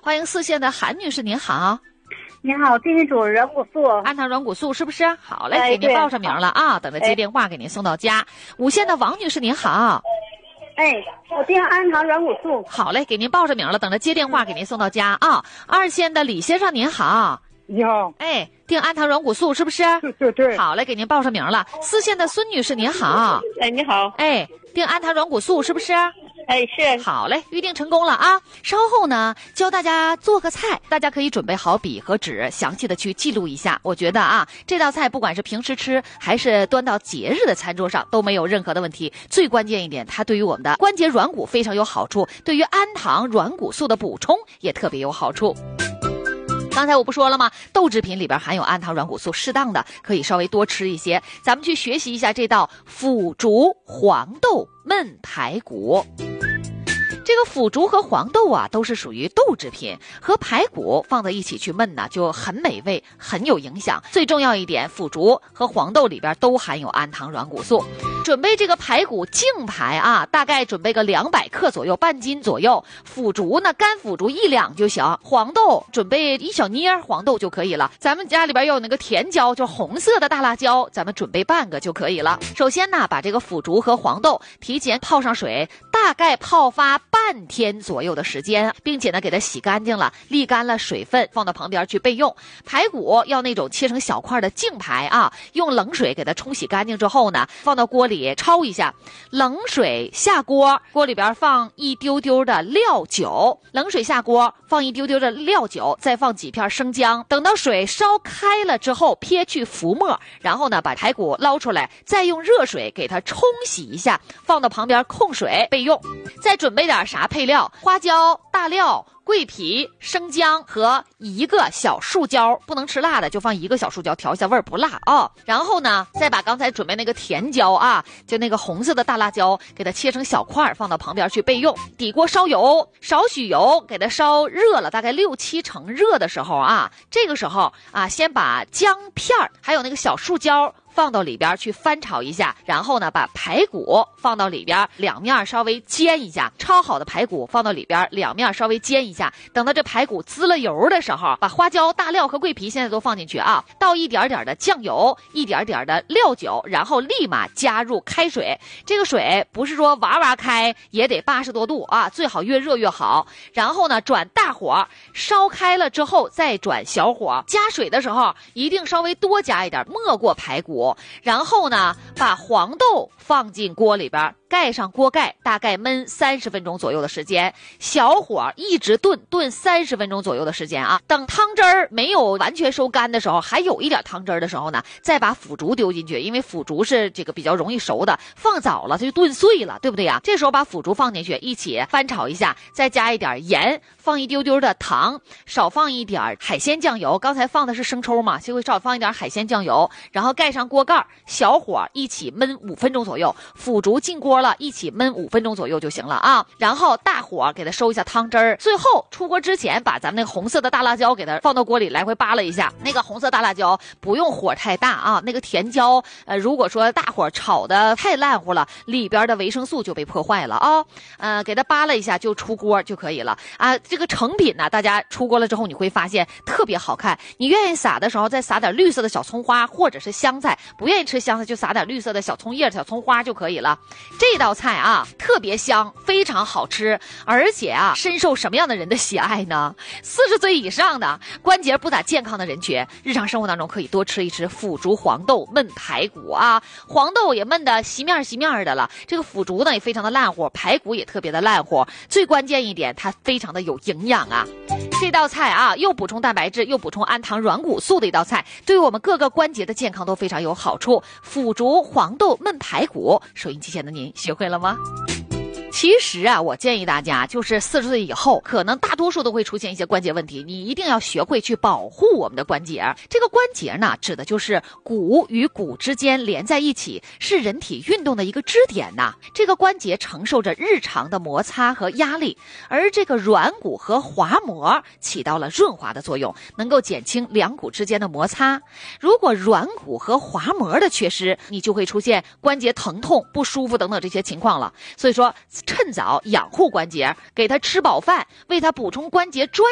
欢迎四线的韩女士，您好。 您好，进行主软骨素， 安糖软骨素是不是？好嘞，给您报上名了啊，等着接电话给您送到家。五线的王女士，您好。 我订安糖软骨素。 好嘞，给您报上名了，等着接电话给您送到家啊。二线的李先生您好。 你好。 订安糖软骨素是不是？ 对。 好嘞，给您报上名了。四线的孙女士您好。 你好。 订安糖软骨素是不是？ 是。 好嘞，预定成功了啊！稍后呢，教大家做个菜，大家可以准备好笔和纸，详细的去记录一下。我觉得啊，这道菜不管是平时吃，还是端到节日的餐桌上，都没有任何的问题。最关键一点，它对于我们的关节软骨非常有好处，对于安糖软骨素的补充也特别有好处。刚才我不说了吗？豆制品里边含有安糖软骨素，适当的可以稍微多吃一些。咱们去学习一下这道腐竹黄豆焖排骨。这个腐竹和黄豆啊，都是属于豆制品，和排骨放在一起去焖呢，就很美味，很有影响。最重要一点，腐竹和黄豆里边都含有安糖软骨素。准备这个排骨净排啊，大概准备个200克左右，半斤左右。腐竹呢，干腐竹1两就行。黄豆准备1小捏黄豆就可以了。咱们家里边要有那个甜椒，就红色的大辣椒，咱们准备半个就可以了。首先呢，把这个腐竹和黄豆提前泡上水，大概泡发半天左右的时间，并且呢给它洗干净了，沥干了水分，放到旁边去备用。排骨要那种切成小块的净排啊，用冷水给它冲洗干净之后呢，放到锅里焯一下，冷水下锅，锅里边放一丢丢的料酒，冷水下锅放一丢丢的料酒，再放几片生姜，等到水烧开了之后撇去浮沫，然后呢把排骨捞出来，再用热水给它冲洗一下，放到旁边控水备用。再准备点啥配料？花椒、大料、桂皮、生姜和1个小树椒，不能吃辣的就放1个小树椒，调一下味儿不辣啊。然后呢，再把刚才准备那个甜椒啊，就那个红色的大辣椒，给它切成小块，放到旁边去备用。底锅烧油，少许油，给它烧热了，大概6、7成热的时候啊，这个时候啊，先把姜片还有那个小树椒放到里边去翻炒一下，然后呢把排骨放到里边，两面稍微煎一下，焯好的排骨放到里边，两面稍微煎一下，等到这排骨滋了油的时候，把花椒、大料和桂皮现在都放进去啊，倒一点点的酱油，一点点的料酒，然后立马加入开水。这个水不是说哇哇开，也得80多度啊，最好越热越好。然后呢转大火，烧开了之后再转小火，加水的时候一定稍微多加一点，没过排骨。然后呢把黄豆放进锅里边，盖上锅盖，大概焖30分钟左右的时间，小火一直炖30分钟左右的时间啊。等汤汁儿没有完全收干的时候，还有一点汤汁儿的时候呢，再把腐竹丢进去，因为腐竹是这个比较容易熟的，放早了它就炖碎了，对不对呀？这时候把腐竹放进去，一起翻炒一下，再加一点盐，放一丢丢的糖，少放一点海鲜酱油，刚才放的是生抽嘛，就会少放一点海鲜酱油，然后盖上锅盖，小火一起焖5分钟左右，腐竹进锅了，一起焖5分钟左右就行了啊。然后大火给它收一下汤汁儿，最后出锅之前把咱们那个红色的大辣椒给它放到锅里来回扒拉一下。那个红色大辣椒不用火太大啊，那个甜椒如果说大火炒的太烂乎了，里边的维生素就被破坏了啊。给它扒拉一下就出锅就可以了啊。这个成品呢，大家出锅了之后你会发现特别好看。你愿意撒的时候再撒点绿色的小葱花或者是香菜，不愿意吃香菜就撒点绿色的小葱叶、小葱花就可以了。这道菜啊特别香，非常好吃，而且啊深受什么样的人的喜爱呢？40岁以上的关节不咋健康的人群，日常生活当中可以多吃一吃腐竹黄豆焖排骨啊。黄豆也焖的稀面稀面的了，这个腐竹呢也非常的烂乎，排骨也特别的烂乎，最关键一点它非常的有营养啊。这道菜啊又补充蛋白质又补充安糖软骨素的一道菜，对于我们各个关节的健康都非常有好处。腐竹黄豆焖排骨，收音机前的您学会了吗？其实啊，我建议大家就是40岁以后，可能大多数都会出现一些关节问题，你一定要学会去保护我们的关节。这个关节呢，指的就是骨与骨之间连在一起，是人体运动的一个支点呐。这个关节承受着日常的摩擦和压力，而这个软骨和滑膜起到了润滑的作用，能够减轻两骨之间的摩擦。如果软骨和滑膜的缺失，你就会出现关节疼痛、不舒服等等这些情况了。所以说，趁早养护关节，给它吃饱饭，为它补充关节专